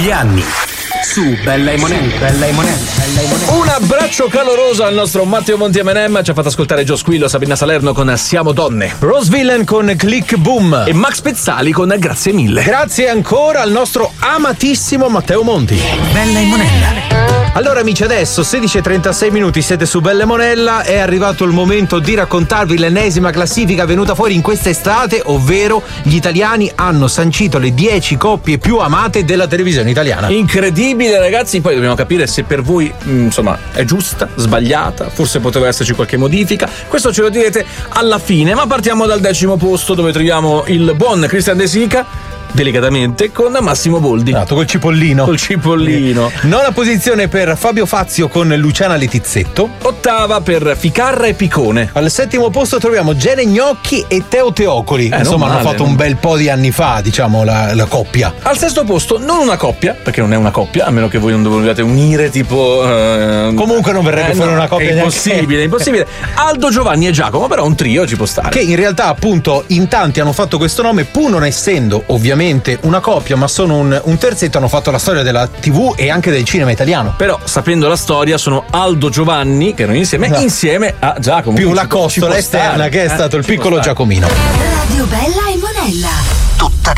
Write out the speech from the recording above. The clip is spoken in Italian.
degli anni. Su Bella e Monella. Un abbraccio caloroso al nostro Matteo Monti M&M. Ci ha fatto ascoltare Gio Squillo, Sabina Salerno con Siamo Donne, Rose Villain con Click Boom e Max Pezzali con Grazie Mille. Grazie ancora al nostro amatissimo Matteo Monti. Bella e Monella. Allora amici, adesso 16:36 minuti, siete su Bella e Monella. È arrivato il momento di raccontarvi l'ennesima classifica venuta fuori in quest'estate, ovvero gli italiani hanno sancito le 10 coppie più amate della televisione italiana. Incredibile, ragazzi. Poi dobbiamo capire se per voi insomma è giusta, sbagliata, forse poteva esserci qualche modifica. Questo ce lo direte alla fine, ma partiamo dal 10° posto, dove troviamo il buon Christian De Sica, delicatamente, con Massimo Boldi. Col cipollino. Nona posizione per Fabio Fazio con Luciana Letizzetto. Ottava per Ficarra e Picone. Al 7° posto troviamo Gene Gnocchi e Teo Teocoli. Insomma, hanno fatto un bel po' di anni fa, diciamo, la coppia. Al 6° posto, non una coppia, perché non è una coppia, a meno che voi non vogliate unire tipo comunque non verrebbe fuori una coppia. È impossibile. Aldo, Giovanni e Giacomo, però un trio ci può stare. Che in realtà, appunto, in tanti hanno fatto questo nome, pur non essendo ovviamente una coppia, ma sono un terzetto. Hanno fatto la storia della TV e anche del cinema italiano. Però, sapendo la storia, sono Aldo, Giovanni, che erano insieme a Giacomo. Più la costola esterna, che è stato il piccolo Giacomino. Radio Bella e Monella.